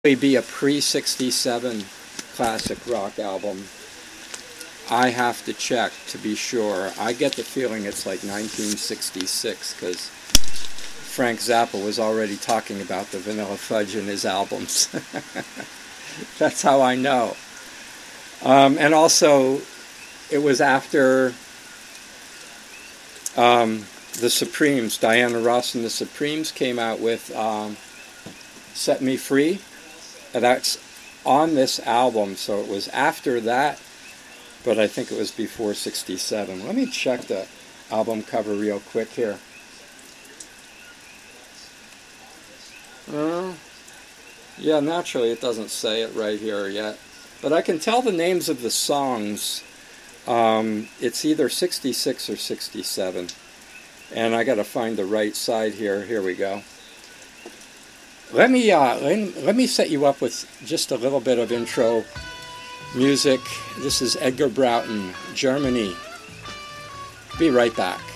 Be a pre-67 classic rock album. I have to check to be sure. I get the feeling it's like 1966 because Frank Zappa was already talking about the Vanilla Fudge in his albums. That's how I know. And also, it was after the Supremes, Diana Ross and the Supremes came out with Set Me Free. That's on this album, so it was after that, but I think it was before 67. Let me check the album cover real quick here. Yeah, naturally it doesn't say it right here yet, but I can tell the names of the songs. It's either 66 or 67, and I got to find the right side here. Here we go. Let me set you up with just a little bit of intro music. This is Edgar Broughton, Germany. Be right back.